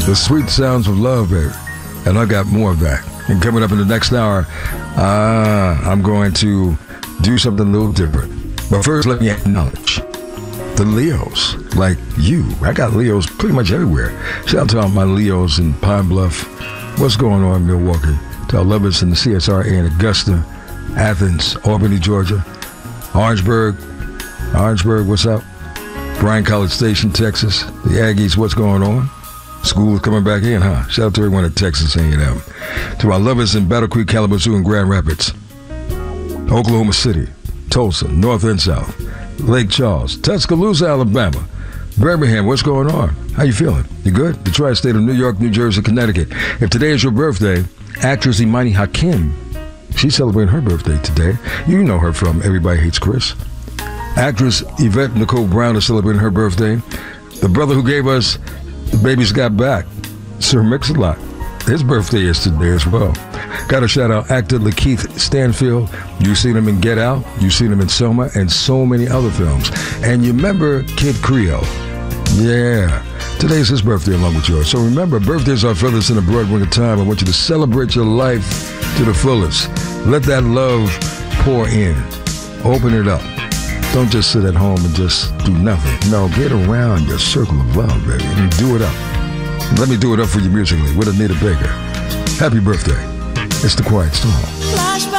The sweet sounds of love, baby. And I got more of that. And coming up in the next hour, I'm going to do something a little different. But first, let me acknowledge the Leos, like you. I got Leos pretty much everywhere. Shout out to all my Leos in Pine Bluff. What's going on in Milwaukee? To our lovers in the CSRA in Augusta, Athens, Albany, Georgia, Orangeburg, what's up? Bryan College Station, Texas. The Aggies, what's going on? School is coming back in, huh? Shout out to everyone in Texas A&M. To our lovers in Battle Creek, Kalamazoo, and Grand Rapids, Oklahoma City, Tulsa, North and South, Lake Charles, Tuscaloosa, Alabama, Birmingham, what's going on? How you feeling? You good? The tri-state of New York, New Jersey, Connecticut. If today is your birthday, actress Imani Hakim, she's celebrating her birthday today. You know her from Everybody Hates Chris. Actress Yvette Nicole Brown is celebrating her birthday. The brother who gave us The Baby's Got Back, Sir Mix-a-Lot, his birthday is today as well. Got to shout out actor Lakeith Stanfield. You've seen him in Get Out, you've seen him in Selma, and so many other films. And you remember Kid Creole. Yeah, today's his birthday along with yours. So remember, birthdays are furthest in the broad ring of time. I want you to celebrate your life to the fullest. Let that love pour in. Open it up. Don't just sit at home and just do nothing. No, get around your circle of love, baby, and do it up. Let me do it up for you musically with Anita Baker. Happy birthday. It's The Quiet Storm.